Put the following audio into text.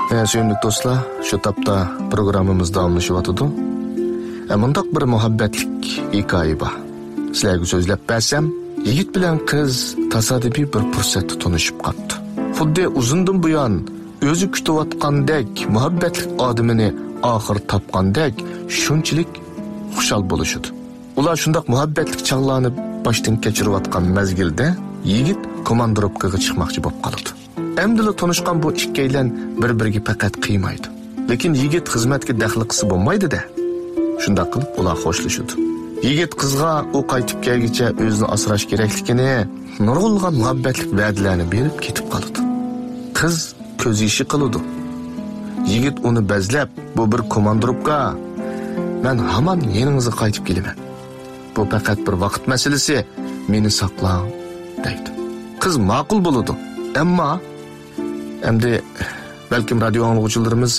Sevimli dostlar, şu tapda programımız davamlaşıvatıdı. Mundaq bir muhabbetlik hikaye var. Sizlerge sözlep bersem, yigit bilen kız tasadifi bir fursatda tanışıp qaptı. Xuddi uzundan buyon o'zi kutayotgandek muhabbetlik odamini oxir topgandek shunchalik xushal bo'lishdi. Ular shundaq muhabbetlik chaqlarni boshdan kechirayotgan mezgilda yigit komandirovkaga chiqmoqchi bo'lib qoldi. Emdili tanışkan bu ikkaylan bir-biriga faqat qiymaydi. Lekin yigit xizmatga daxli qilsa bo'lmaydi-da. Shunda qilib ular xo'shlashadi. Yigit qizga u qaytib kelguncha o'zini asrash kerakligini, nurg'ulg'an muhabbatlik va'dalarni berib ketib qoladi. Qiz ko'z yoshi qiladi. Yigit uni bazlab, bu bir komandirovka. Men hamon yeningizga qaytib kelaman. Bu faqat bir vaqt masalasi, meni saqlang, deydi. Qiz ma'qul bo'ladi. Ammo endi balkim radio anglovchilarimiz